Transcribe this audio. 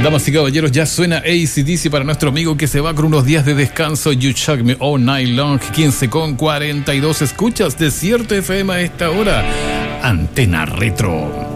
Damas y caballeros, ya suena AC/DC para nuestro amigo que se va con unos días de descanso. You Shock Me All Night Long, 15:42. Escuchas Desierto FM a esta hora. Antena Retro.